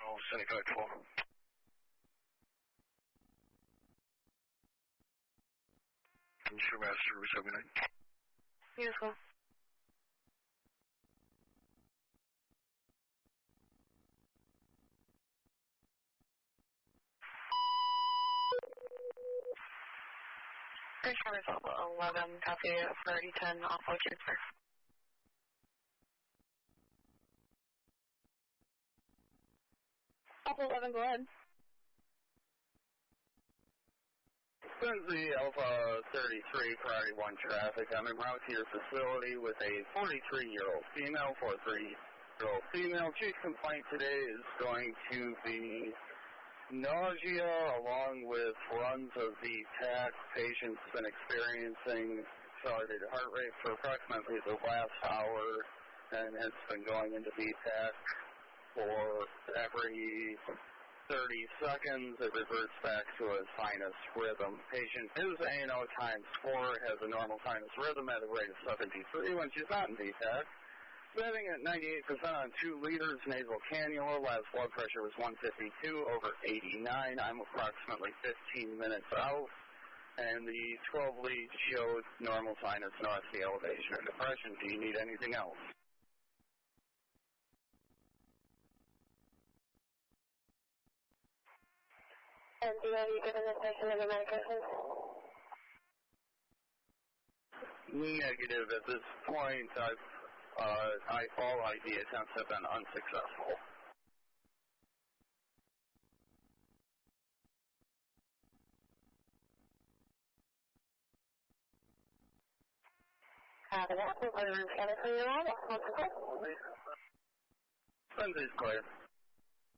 Oh, Sunny Code 4. Shoemaster 79. Beautiful. Bridge Farmers Alpha 11, copy Authority 10, Alpha transfer. Alpha 11, go ahead. Lindsay, Alpha 33, Priority 1 traffic. I'm en route to your facility with a 43-year-old female, 43-year-old female. Chief complaint today is going to be nausea along with runs of the TAC. Patient's been experiencing accelerated heart rate for approximately the last hour and has been going into VTAC for every 30 seconds. It reverts back to a sinus rhythm. Patient is ANO times 4, has a normal sinus rhythm at a rate of 73 when she's not in VTAC. Sitting at 98% on 2 liters nasal cannula. Last blood pressure was 152 over 89. I'm approximately 15 minutes out. And the 12 leads showed normal sinus, no SC elevation or depression. Do you need anything else? And do you have you given this patient any medication? Negative at this point. All ID attempts have been unsuccessful. Copy that. We're going to scan it for you all. Lindsay's clear.